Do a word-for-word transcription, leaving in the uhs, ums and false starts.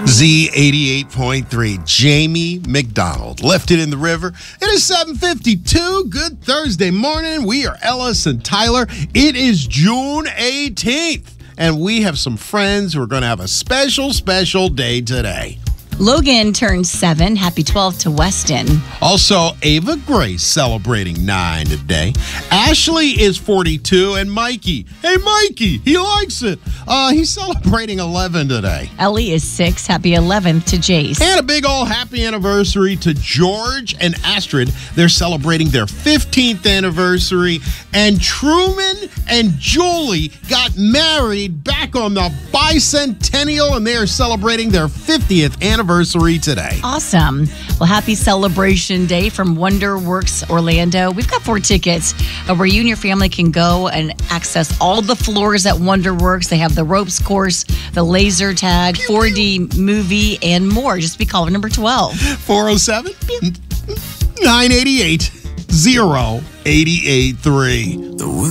Z eighty-eight point three, Jamie McDonald left it in the river. It is seven fifty-two. Good Thursday morning. We are Ellis and Tyler. It is June eighteenth, and we have some friends who are going to have a special, special day today. Logan turned seven. Happy twelfth to Weston. Also, Ava Grace celebrating nine today. Ashley is forty-two, and Mikey, hey Mikey, he likes it. Uh, he's celebrating eleven today. Ellie is six. Happy eleventh to Jace. And a big old happy anniversary to George and Astrid. They're celebrating their fifteenth anniversary. And Truman and Julie got married back on the bicentennial, and they are celebrating their fiftieth anniversary today. Awesome. Well, happy celebration day from WonderWorks Orlando. We've got four tickets uh, where you and your family can go and access all the floors at WonderWorks. They have the ropes course, the laser tag, four D movie, and more. Just be calling number twelve. four oh seven, nine eight eight, oh eight eight three.